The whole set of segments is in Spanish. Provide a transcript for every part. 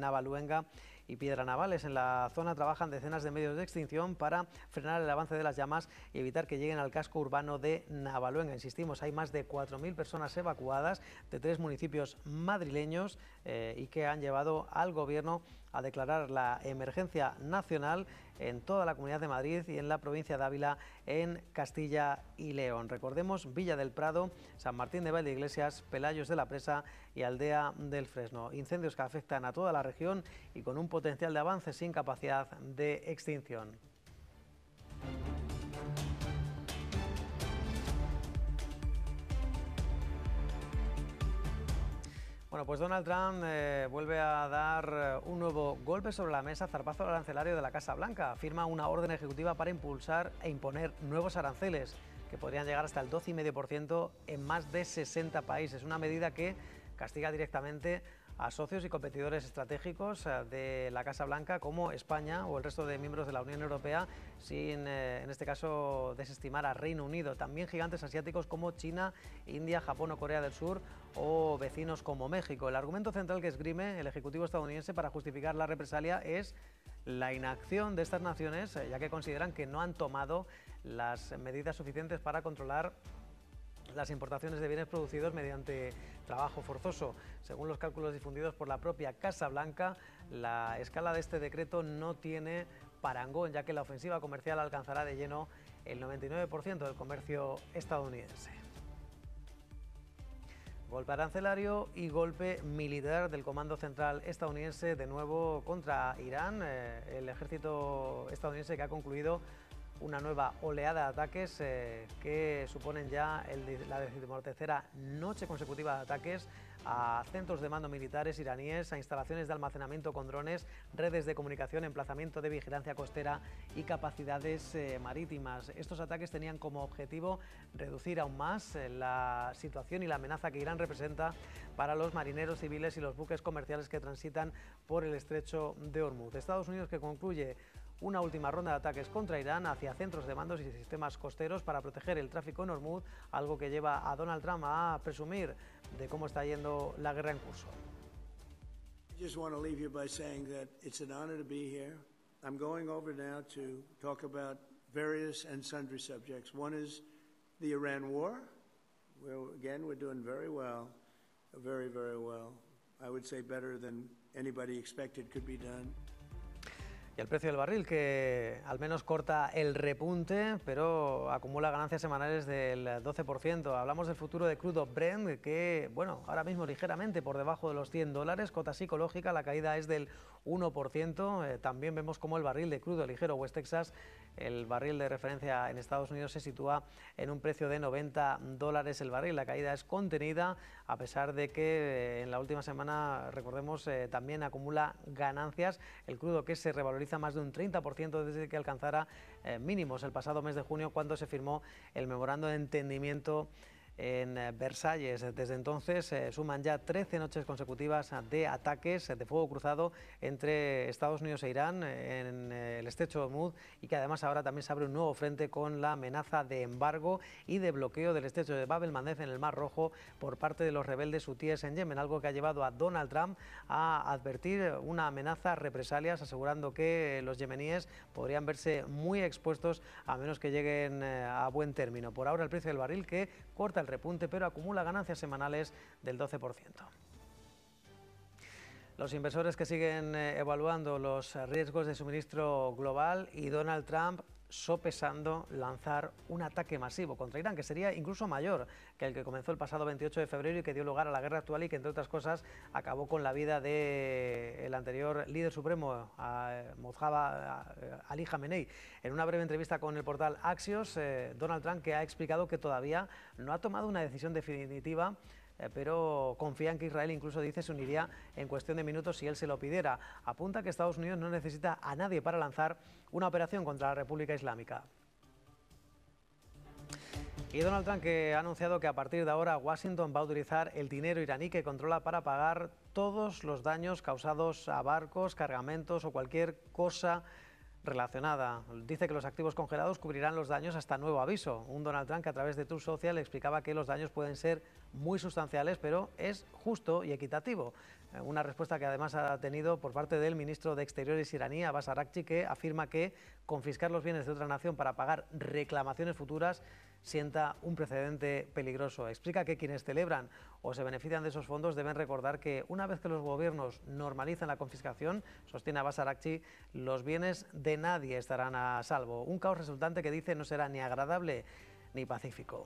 Navaluenga y Piedranavales. En la zona trabajan decenas de medios de extinción para frenar el avance de las llamas y evitar que lleguen al casco urbano de Navaluenga. Insistimos, hay más de 4.000 personas evacuadas de 3 municipios madrileños y que han llevado al Gobierno a declarar la emergencia nacional en toda la Comunidad de Madrid y en la provincia de Ávila, en Castilla y León. Recordemos Villa del Prado, San Martín de Valdeiglesias, Pelayos de la Presa y Aldea del Fresno. Incendios que afectan a toda la región y con un potencial de avance sin capacidad de extinción. Bueno, pues Donald Trump vuelve a dar un nuevo golpe sobre la mesa, zarpazo arancelario de la Casa Blanca. Firma una orden ejecutiva para impulsar e imponer nuevos aranceles que podrían llegar hasta el 12,5% en más de 60 países. Una medida que castiga directamente a socios y competidores estratégicos de la Casa Blanca como España o el resto de miembros de la Unión Europea, sin en este caso desestimar a Reino Unido. También gigantes asiáticos como China, India, Japón o Corea del Sur, o vecinos como México. El argumento central que esgrime el Ejecutivo estadounidense para justificar la represalia es la inacción de estas naciones, ya que consideran que no han tomado las medidas suficientes para controlar las importaciones de bienes producidos mediante trabajo forzoso. Según los cálculos difundidos por la propia Casa Blanca, la escala de este decreto no tiene parangón, ya que la ofensiva comercial alcanzará de lleno el 99% del comercio estadounidense. Golpe arancelario y golpe militar del Comando Central estadounidense de nuevo contra Irán. El ejército estadounidense que ha concluido una nueva oleada de ataques que suponen ya la 13ª noche consecutiva de ataques a centros de mando militares iraníes, a instalaciones de almacenamiento con drones, redes de comunicación, emplazamiento de vigilancia costera y capacidades marítimas. Estos ataques tenían como objetivo reducir aún más la situación y la amenaza que Irán representa para los marineros civiles y los buques comerciales que transitan por el estrecho de Hormuz. Estados Unidos que concluye una última ronda de ataques contra Irán hacia centros de mandos y sistemas costeros para proteger el tráfico en Hormuz, algo que lleva a Donald Trump a presumir de cómo está yendo la guerra en curso. I just want to leave you by saying that it's an honor to be here. I'm going over now to talk about various and sundry subjects. One is the Iran war, where again we're doing very well, very, very well. I would say better than anybody expected could be done. Y el precio del barril, que al menos corta el repunte, pero acumula ganancias semanales del 12%. Hablamos del futuro de crudo Brent, que, bueno, ahora mismo ligeramente por debajo de los $100, cota psicológica, la caída es del 1%. También vemos como el barril de crudo ligero West Texas, el barril de referencia en Estados Unidos, se sitúa en un precio de $90 el barril. La caída es contenida, a pesar de que en la última semana, recordemos, también acumula ganancias. El crudo que se revaloriza más de un 30% desde que alcanzara mínimos el pasado mes de junio, cuando se firmó el memorando de entendimiento en Versalles. Desde entonces suman ya 13 noches consecutivas de ataques de fuego cruzado entre Estados Unidos e Irán en el estrecho de Hormuz, y que además ahora también se abre un nuevo frente con la amenaza de embargo y de bloqueo del estrecho de Bab el-Mandeb en el Mar Rojo por parte de los rebeldes hutíes en Yemen, algo que ha llevado a Donald Trump a advertir una amenaza, represalias, asegurando que los yemeníes podrían verse muy expuestos a menos que lleguen a buen término. Por ahora el precio del barril, que corta el repunte, pero acumula ganancias semanales del 12%. Los inversores que siguen evaluando los riesgos de suministro global, y Donald Trump sopesando lanzar un ataque masivo contra Irán, que sería incluso mayor que el que comenzó el pasado 28 de febrero y que dio lugar a la guerra actual, y que, entre otras cosas, acabó con la vida del anterior líder supremo, Mojtaba Ali Jamenei. En una breve entrevista con el portal Axios, Donald Trump, que ha explicado que todavía no ha tomado una decisión definitiva, pero confía en que Israel, incluso dice, se uniría en cuestión de minutos si él se lo pidiera. Apunta que Estados Unidos no necesita a nadie para lanzar una operación contra la República Islámica. Y Donald Trump, que ha anunciado que a partir de ahora Washington va a utilizar el dinero iraní que controla para pagar todos los daños causados a barcos, cargamentos o cualquier cosa relacionada. Dice que los activos congelados cubrirán los daños hasta nuevo aviso. Un Donald Trump que a través de Truth Social explicaba que los daños pueden ser muy sustanciales, pero es justo y equitativo. Una respuesta que además ha tenido por parte del ministro de Exteriores iraní, Abbas Araghchi, que afirma que confiscar los bienes de otra nación para pagar reclamaciones futuras sienta un precedente peligroso. Explica que quienes celebran o se benefician de esos fondos deben recordar que una vez que los gobiernos normalicen la confiscación, sostiene Abbas Araghchi, los bienes de nadie estarán a salvo. Un caos resultante que dice no será ni agradable ni pacífico.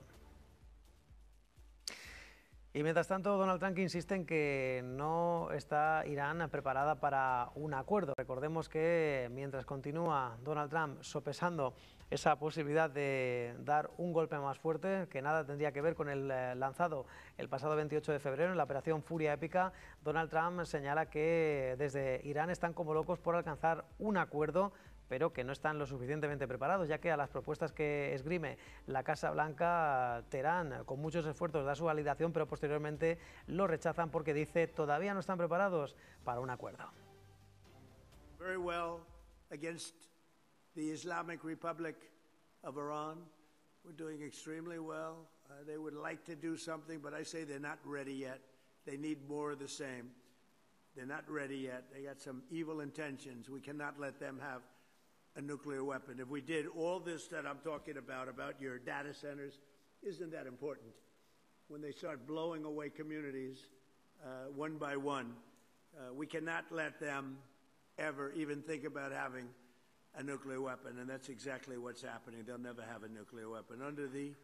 Y mientras tanto, Donald Trump insiste en que no está Irán preparada para un acuerdo. Recordemos que mientras continúa Donald Trump sopesando esa posibilidad de dar un golpe más fuerte, que nada tendría que ver con el lanzado el pasado 28 de febrero en la operación Furia Épica, Donald Trump señala que desde Irán están como locos por alcanzar un acuerdo, pero que no están lo suficientemente preparados, ya que a las propuestas que esgrime la Casa Blanca, Teherán, con muchos esfuerzos, da su validación, pero posteriormente lo rechazan porque dice todavía no están preparados para un acuerdo. Very well against the Islamic Republic of Iran. We're doing extremely well. They would like to do something, but I say they're not ready yet. They need more of the same. They're not ready yet. They got some evil intentions. We cannot let them have a nuclear weapon. If we did all this that I'm talking about your data centers, isn't that important? When they start blowing away communities one by one, we cannot let them ever even think about having a nuclear weapon, and that's exactly what's happening. They'll never have a nuclear weapon. Under the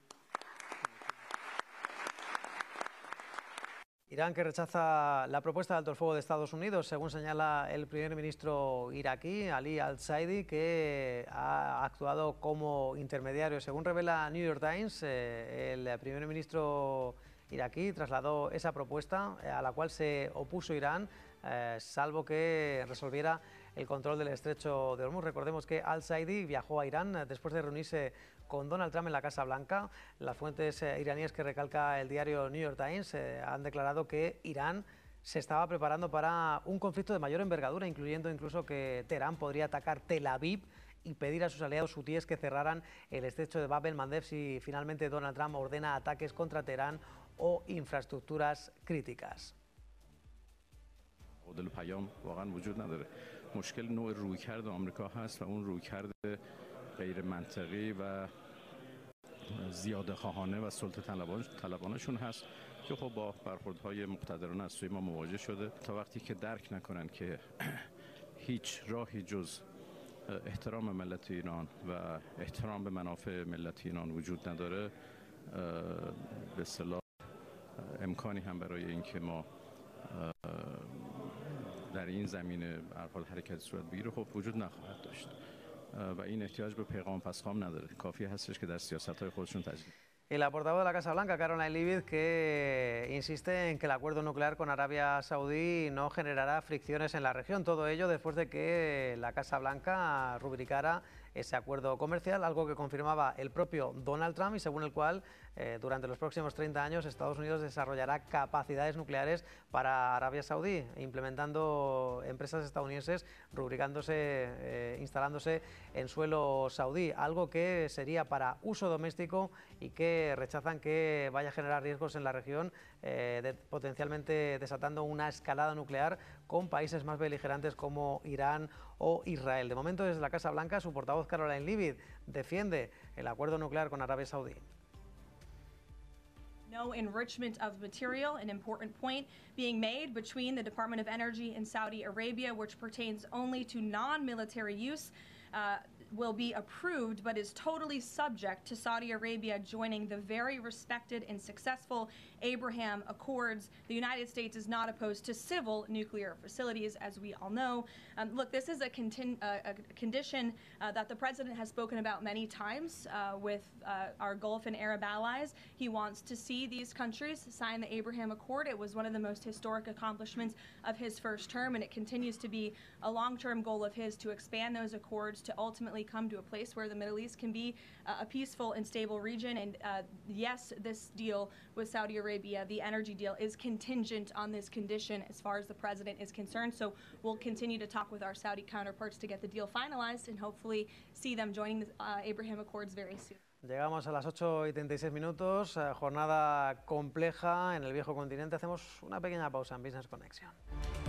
Irán, que rechaza la propuesta de alto el fuego de Estados Unidos, según señala el primer ministro iraquí, Ali al-Saidi, que ha actuado como intermediario. Según revela New York Times, el primer ministro iraquí trasladó esa propuesta a la cual se opuso Irán, salvo que resolviera el control del estrecho de Hormuz. Recordemos que al-Saidi viajó a Irán después de reunirse con Donald Trump en la Casa Blanca. Las fuentes iraníes que recalca el diario New York Times han declarado que Irán se estaba preparando para un conflicto de mayor envergadura, incluyendo incluso que Teherán podría atacar Tel Aviv y pedir a sus aliados hutíes que cerraran el estrecho de Bab el-Mandeb si finalmente Donald Trump ordena ataques contra Teherán o infraestructuras críticas. مشکل نوع رویکرد آمریکا هست و اون رویکرد غیر منطقی و زیاده خواهانه و سلطه طلبانشون هست که خب با برخوردهای مقتدرانه از سوی ما مواجه شده. تا وقتی که درک نکنن که هیچ راهی جز احترام ملت ایران و احترام به منافع ملت ایران وجود نداره، به اصطلاح امکانی هم برای اینکه ما در این زمینه برخورد حرکت صورت بگیره خب وجود نخواهد داشت و این احتیاج به پیغام پسخام نداره. کافی هستش که در سیاست‌های خودشون تجدید. Y la portavoz de la Casa Blanca, Caroline Leavitt, que insiste en que el acuerdo nuclear con Arabia Saudí no generará fricciones en la región. Todo ello después de que la Casa Blanca rubricara ese acuerdo comercial, algo que confirmaba el propio Donald Trump y según el cual durante los próximos 30 años Estados Unidos desarrollará capacidades nucleares para Arabia Saudí, implementando empresas estadounidenses rubricándose, instalándose en suelo saudí, algo que sería para uso doméstico y que rechazan que vaya a generar riesgos en la región, potencialmente desatando una escalada nuclear con países más beligerantes como Irán o Israel. De momento, desde la Casa Blanca, su portavoz Caroline Leavitt defiende el acuerdo nuclear con Arabia Saudí. No enrichment of material, an important point being made between the Department of Energy in Saudi Arabia, which pertains only to non-military use, will be approved, but is totally subject to Saudi Arabia joining the very respected and successful Abraham Accords. The United States is not opposed to civil nuclear facilities, as we all know. Look, this is a condition that the president has spoken about many times with our Gulf and Arab allies. He wants to see these countries sign the Abraham Accord. It was one of the most historic accomplishments of his first term, and it continues to be a long-term goal of his to expand those accords to ultimately come to a place where the Middle East can be a peaceful and stable region. And yes, this deal with Saudi Arabia Arabia, the energy deal is contingent on this condition as far as the president is concerned. So we'll continue to talk with our Saudi counterparts to get the deal finalized and hopefully see them joining the Abraham Accords very soon. Llegamos a las 8:36 minutos, jornada compleja en el viejo continente. Hacemos una pequeña pausa en Business Connection.